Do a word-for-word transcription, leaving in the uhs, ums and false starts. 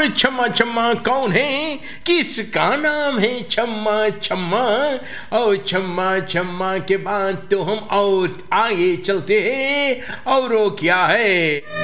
छम्मा छम्मा कौन है, किसका नाम है छम्मा छम्मा। और छम्मा छम्मा के बाद तो हम और आगे चलते हैं, और वो क्या है।